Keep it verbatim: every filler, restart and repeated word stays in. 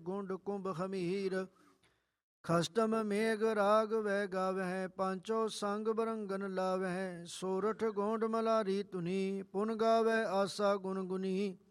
ਗੁੰਡ ਕੁੰਭ ਖਮੀਰ। ਖਸਟਮ ਮੇਘ ਰਾਗ ਵਹਿ ਗਾਵਹਿ, ਪਾਂਚੋ ਸੰਗ ਬਰੰਗਨ ਲਾਵਹਿ। ਸੋਰਠ ਗੋਂਡ ਮਲਾਰੀ ਧੁਨੀ, ਪੁਨ ਗਾਵੈ ਆਸਾ ਗੁਨ ਗੁਨੀ।